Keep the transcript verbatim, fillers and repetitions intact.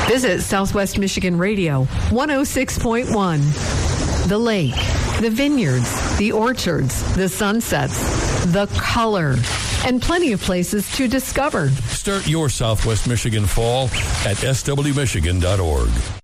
Visit Southwest Michigan Radio one oh six point one. The lake, the vineyards, the orchards, the sunsets, the color, and plenty of places to discover. Start your Southwest Michigan fall at s w michigan dot org.